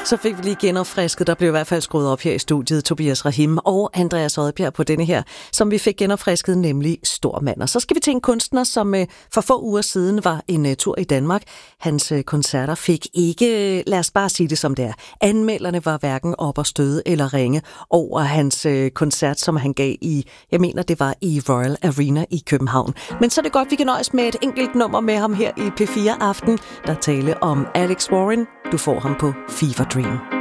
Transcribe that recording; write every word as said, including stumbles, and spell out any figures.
Så fik vi lige genopfrisket. Der blev i hvert fald skruet op her i studiet. Tobias Rahim og Andreas Odbjerg på denne her, som vi fik genopfrisket, nemlig Stormand. Og så skal vi til en kunstner, som for få uger siden var en tur i Danmark. Hans koncerter fik ikke, lad os bare sige det som det er, anmelderne var hverken op og støde eller ringe over hans koncert, som han gav i, jeg mener det var i Royal Arena i København. Men så er det godt, vi kan nøjes med et enkelt nummer med ham her i P fire Aften. Der tale om Alex Warren. Du får ham på Fever Dream.